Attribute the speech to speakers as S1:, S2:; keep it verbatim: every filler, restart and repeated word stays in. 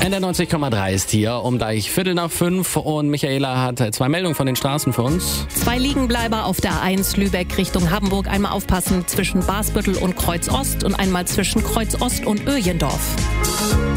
S1: N R neunzig Komma drei ist hier um gleich Viertel nach fünf und Michaela hat zwei Meldungen von den Straßen für uns.
S2: Zwei Liegenbleiber auf der A eins Lübeck Richtung Hamburg. Einmal aufpassen zwischen Basbüttel und Kreuz Ost und einmal zwischen Kreuz Ost und Öjendorf.